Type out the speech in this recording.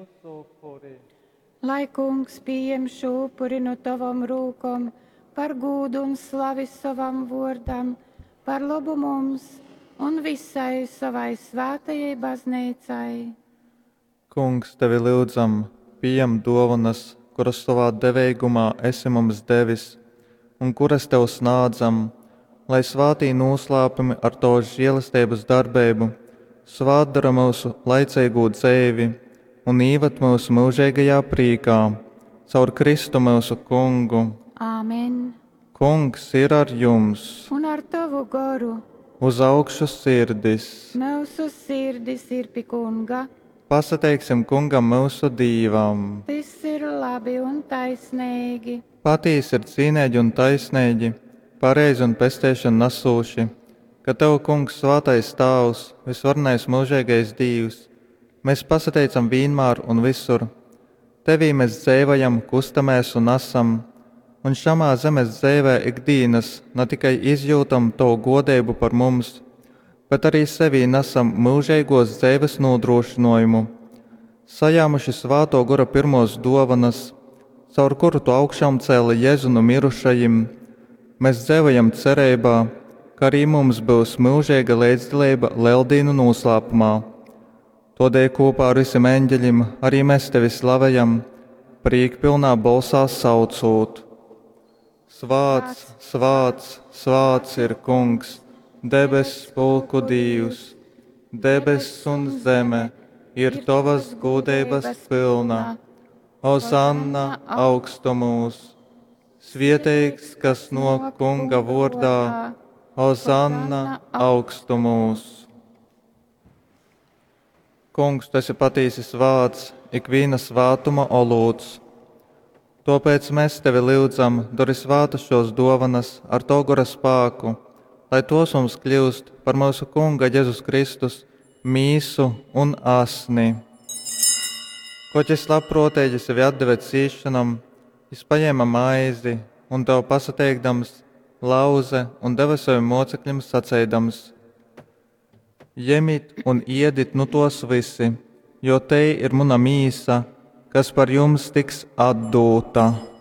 Lai kungs pieņem šo upuri no tavam rūkom, par gūdu un slavi savam vārdam, par labu mums un visai savai svētajai baznīcai. Kungs, tevi lūdzam, pieņem dāvanas, kuras savā devīgumā esi mums devis, un kuras tev snādzam, lai svētī noslēpumi ar tavas žēlastības darbību, svētdara mūsu laicīgo dzīvi un īvat mūsu mūžīgajā prīkā, caur Kristu mūsu kungu. Āmen. Kungs ir ar jums. Un ar tavu garu. Uz augšu sirdis. Mūsu sirdis ir pie kunga. Pasateiksim kungam mūsu dīvam. Tas ir labi un taisnīgi. Patīs ir cīnēģi un taisnēģi, pareizi un pestēšana nasūši, ka tev, kungs, svētais tavs, visvarnais mūžīgais Dievs, mēs pasateicam vienmēr un visur. Tevī mēs dzīvojam, kustamies un esam, un šamā zemes dzīvē ikdienas ne tikai izjūtam tavu godību par mums, bet arī sevī nesam mūžīgos dzīves nodrošinājumu, sajāmuši svēto gara pirmos dāvanas, caur kuru tu augšām cēli Jēzu no mirušajiem. Mēs dzīvojam cerībā, ka arī mums būs mūžīga līdzdalība Leldīnu noslēpumā. Todēļ kopā ar visiem eņģeļiem arī mēs tevi slavējam, priekpilnā balsā saucot. Svāts, svāts, svāts ir kungs, debesu spulku Dievs, debesis un zeme ir tavas godības pilna. Hosanna augstumos, svētīgs, kas no kunga vārdā, Hosanna augstumos. Kungs, tu esi patiesas vārds, ikviena svētuma olūts. Tāpēc mēs tevi lūdzam, dari svātu šos dāvanas ar to gara spēku, lai tos mums kļūst par mūsu Kunga Jēzus Kristus mīsu un asni. Ko es labprotīgi sevi atdevu cīšanam, es paņēmu maizi un tev pasateikdams, lauze un deva saviem mocekļiem sacēdams: Ņemiet un ēdiet no tos visi, jo te ir mana mīsa, kas par jums tiks atdota.